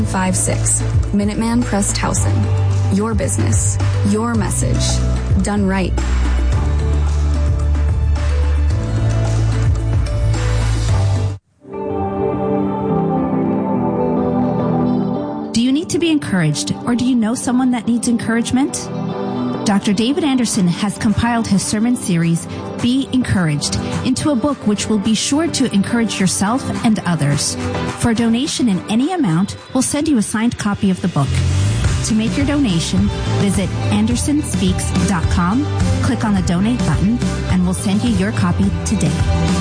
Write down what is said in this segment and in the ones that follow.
56. Minuteman Press Towson. Your business, your message, done right. Do you need to be encouraged, or do you know someone that needs encouragement? Dr. David Anderson has compiled his sermon series, Be Encouraged, into a book which will be sure to encourage yourself and others. For a donation in any amount, we'll send you a signed copy of the book. To make your donation, visit andersonspeaks.com, click on the donate button, and we'll send you your copy today.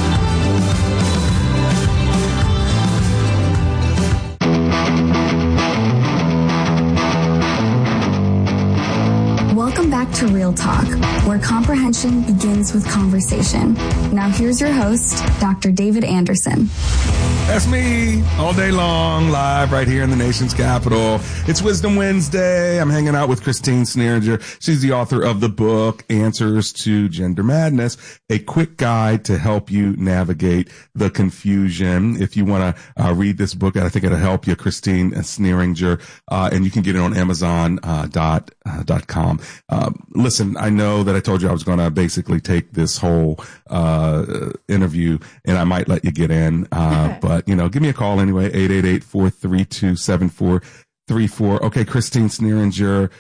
Welcome back to Real Talk, where comprehension begins with conversation. Now here's your host, Dr. David Anderson. That's me, all day long, live right here in the nation's capital. It's Wisdom Wednesday. I'm hanging out with Christine Sneeringer. She's the author of the book, Answers to Gender Madness, a quick guide to help you navigate the confusion. If you want to read this book, I think it'll help you, Christine Sneeringer, and you can get it on Amazon.com. Listen, I know that I told you I was going to basically take this whole interview, and I might let you get in, but give me a call anyway, 888-432-7434. Okay, Christine Sneeringer,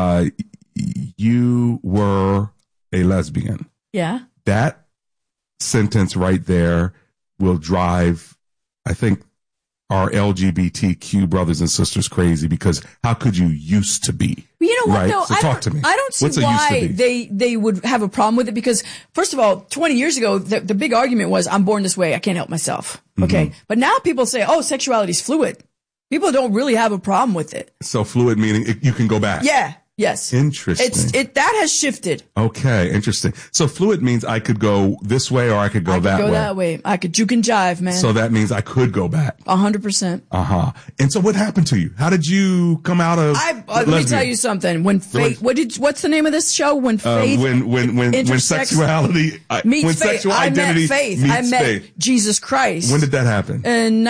you were a lesbian. Yeah. That sentence right there will drive, I think, our LGBTQ brothers and sisters crazy, because how could you used to be? You know what, right? though? So talk to me. I don't see why they would have a problem with it, because, first of all, 20 years ago, the big argument was, I'm born this way, I can't help myself. Okay? Mm-hmm. But now people say, oh, sexuality is fluid. People don't really have a problem with it. So fluid meaning you can go back. Yeah. Yes. Interesting. That has shifted. Okay. Interesting. So fluid means I could go this way or I could go that way. That way. I could juke and jive, man. So that means I could go back. 100%. Uh-huh. And so what happened to you? How did you come out of let me tell you something. When faith, what's the name of this show? When faith, when sexuality meets when faith. Sexual identity I met faith. Meets I met faith. Jesus Christ. When did that happen? In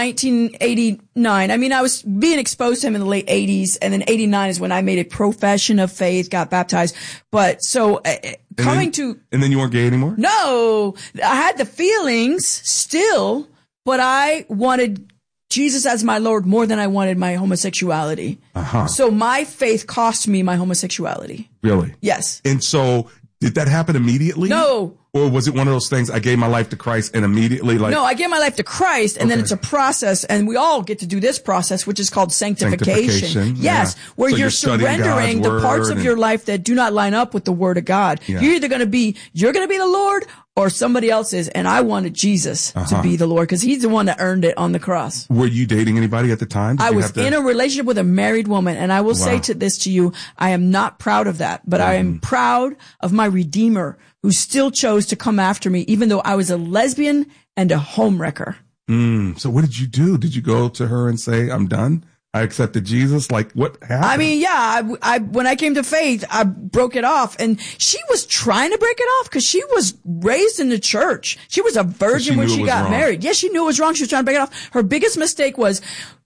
1989. I mean, I was being exposed to him in the late 80s, and then 89 is when I made a profession of faith, got baptized. But so and then you weren't gay anymore? No, I had the feelings still, but I wanted Jesus as my Lord more than I wanted my homosexuality. Uh-huh. So my faith cost me my homosexuality. Really? Yes. And so did that happen immediately? No. Or was it one of those things, I gave my life to Christ and immediately No, I gave my life to Christ, and then it's a process, and we all get to do this process, which is called sanctification. Yes, where so you're surrendering the parts of your life that do not line up with the Word of God. Yeah. You're going to be the Lord, or somebody else is, and I wanted Jesus to be the Lord, because he's the one that earned it on the cross. Were you dating anybody at the time? I was in a relationship with a married woman, and I will say this to you, I am not proud of that, but I am proud of my Redeemer, who still chose to come after me, even though I was a lesbian and a homewrecker. So what did you do? Did you go to her and say, I'm done? I accepted Jesus? Like, what happened? I mean, yeah, when I came to faith, I broke it off, and she was trying to break it off because she was raised in the church. She was a virgin when she got married. Yeah, she knew it was wrong. She was trying to break it off. Her biggest mistake was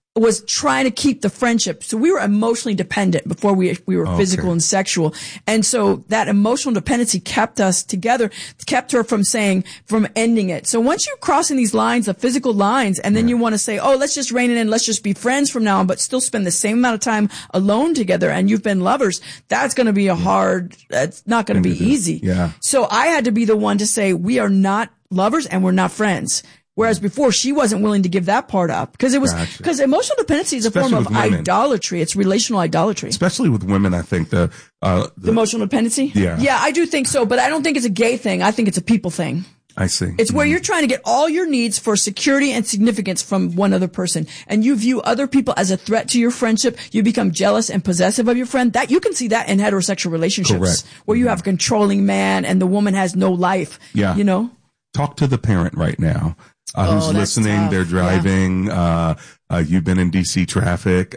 trying to keep the friendship. So we were emotionally dependent before we were physical and sexual. And so that emotional dependency kept us together, kept her from ending it. So once you're crossing these lines, the physical lines, and then you want to say, oh, let's just rein it in. Let's just be friends from now on, but still spend the same amount of time alone together. And you've been lovers. That's going to be that's not going to be easy. Yeah. So I had to be the one to say, we are not lovers and we're not friends. Whereas before, she wasn't willing to give that part up, because because emotional dependency is a form of idolatry. It's relational idolatry. Especially with women, I think the emotional dependency. Yeah. Yeah, I do think so, but I don't think it's a gay thing. I think it's a people thing. I see. It's where you're trying to get all your needs for security and significance from one other person, and you view other people as a threat to your friendship. You become jealous and possessive of your friend. That you can see that in heterosexual relationships. Correct. Where you have a controlling man and the woman has no life. Yeah. Talk to the parent right now. Who's listening? Tough. They're driving. Yeah. You've been in DC traffic,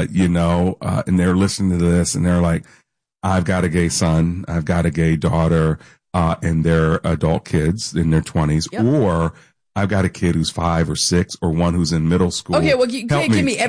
and they're listening to this and they're like, I've got a gay son. I've got a gay daughter, and they're adult kids in their 20s, or I've got a kid who's 5 or 6 or one who's in middle school. Okay. Well, you can't give me